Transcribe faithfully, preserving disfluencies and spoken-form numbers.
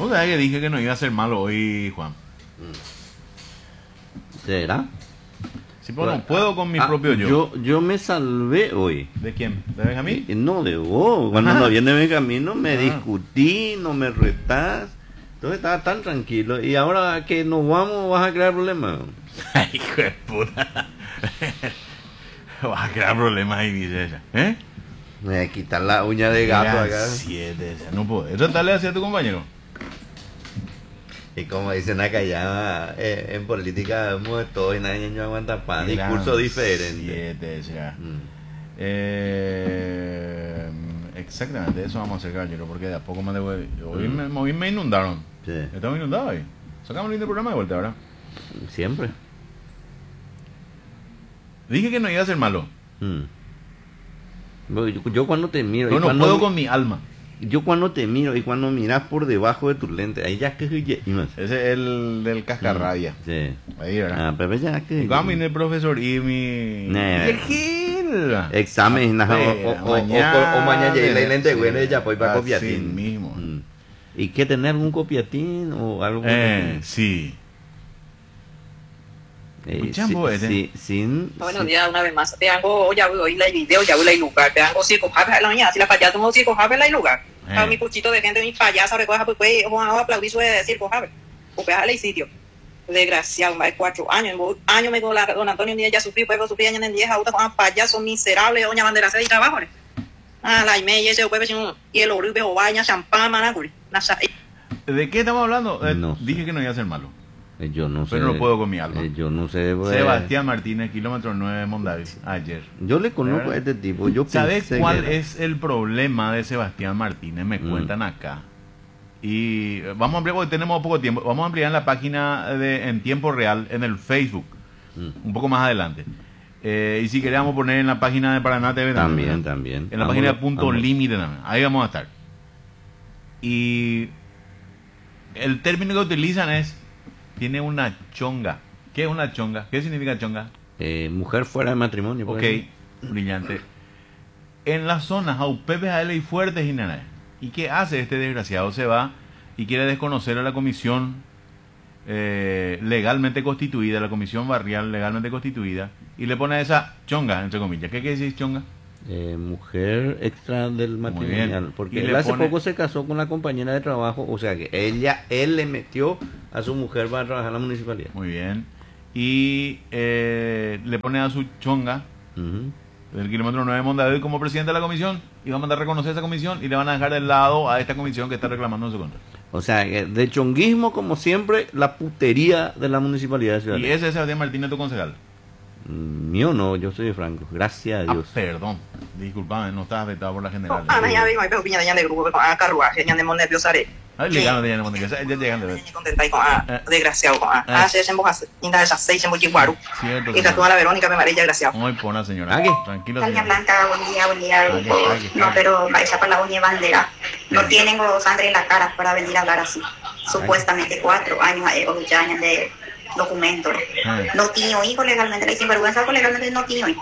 sabés que dije que no iba a ser malo hoy, Juan. ¿Será? Sí, pero no puedo con mi Ah, propio yo. yo. Yo me salvé hoy. ¿De quién? ¿De Benjamín? Eh, No, de vos. Cuando Ajá. no viene Benjamín no me Ah. discutí, no me retás. Entonces estaba tan tranquilo. Y ahora que nos vamos vas a crear problemas. Ay, hijo de puta. Vas a crear problemas ahí, dice ella. ¿Eh? Me voy a quitar la uña de gato Mira, acá. siete, no puedo. Tratarle así a tu compañero. Y como dicen acá ya, eh, en política vemos de todo y nadie no aguanta pan. Mira, Discurso diferente. Siete, ya. Mm. Eh, exactamente, eso vamos a hacer, caballero, porque de a poco me debo. Hoy, Mm. me, hoy me inundaron. Sí. Estamos inundados hoy. Sacamos el programa de vuelta, ¿verdad? Siempre. Dije que no iba a ser malo. Mm. Yo, yo cuando te miro. Yo y no cuando puedo mi- con mi alma. Yo cuando te miro y cuando miras por debajo de tus lentes, ahí ya que Ese es el del cascarrabia. Sí. Ahí, ¿verdad? Ah, pero ya que. Y cuando vine el profesor y mi. Nah. Y el Gil. Examen, nah, o, o, o, o, o, o mañana ya la lente, güey, ya pues para así copiatín. mismo. Mm. ¿Y qué tener algún copiatín o algo? Eh, sí. Eh, escuchan sí, vos, este. sí, sin, Buenos sin- días una vez más. Te hago ya hoy la video, ya voy a lugar. Te hago circo, jabe la mañana. Si la payasa no circo, jabe la lugar. Eh. A mi puchito de gente, mi payasa, recoja, pues, pues, vamos a aplaudir su de circo, jabe. Pues, jale sitio. Desgraciado, más de cuatro años. En años me con la don Antonio ni ella sufrió, pues, sufrí años en diez, autos con payaso miserable, doña bandera se y trabajo. Ah, la y media, ese, pues, y el orube, o baña, champán, manacuri. Nasa. ¿De qué estamos hablando? Eh, No sé. Dije que no iba a ser malo. eh, yo no sé. Pero no puedo con mi alma. eh, yo no sé. pues, Sebastián Martínez, kilómetro nueve, Mondavi, ayer. Yo le conozco ¿verdad? a este tipo. Yo ¿Sabes pensé cuál que era- es el problema de Sebastián Martínez? Me Mm. cuentan acá. Y eh, vamos a ampliar porque tenemos poco tiempo. Vamos a ampliar en la página de en tiempo real, en el Facebook, Mm. un poco más adelante. Eh, y si queremos poner en la página de Paraná T V También, ¿verdad? también. En la Ambos- página de punto ambos. límite también. Ahí vamos a estar. Y el término que utilizan es, tiene una chonga. ¿Qué es una chonga? ¿Qué significa chonga? Eh, mujer fuera de matrimonio. por Ok, ejemplo. brillante. En las zonas aupepes a él y fuertes y nada. ¿Y qué hace este desgraciado? Se va y quiere desconocer a la comisión eh, legalmente constituida, la comisión barrial legalmente constituida, y le pone esa chonga, entre comillas. ¿Qué quiere decir chonga? Eh, mujer extra del matrimonial. bien. Porque Y él le hace pone- poco se casó con la compañera de trabajo. O sea que ella, él le metió a su mujer para trabajar en la municipalidad. Muy bien. Y eh, le pone a su chonga Ujú. del kilómetro nueve de Mondadeo como presidente de la comisión, y va a mandar a reconocer esa comisión y le van a dejar de lado a esta comisión que está reclamando en su contra. O sea, que de chonguismo, como siempre, la putería de la municipalidad de Ciudad Y Real. ese es Sebastián Martínez, tu concejal. Mm, Mío no, yo soy de Franco. Gracias a Ah, Dios. perdón, disculpame, no estás afectado por la general. Ah, ya vengo, veo piña de ñan de grupo, con a carruaje, ñan de mon nervioso, haré. Ay, le gano de Llano Montevideo, ya llegan de ver. Contenta y con a Eh. desgraciado, con a Eh. a se desemboja, inda esa seis en Bochiguaru. Cierto, Y la señor. toda la Verónica me amarilla, desgraciado. Muy buena señora. Aquí. Tranquilo, Doña señora. Blanca, buen día, buen día. Aquí, aquí, No, aquí. pero esa para la uña bandera. No tienen sangre en la cara para venir a hablar así. Supuestamente cuatro años a ellos ya años de documentos. Eh. No tiene hijo legalmente, le sinvergüenza legalmente no tiene hijo.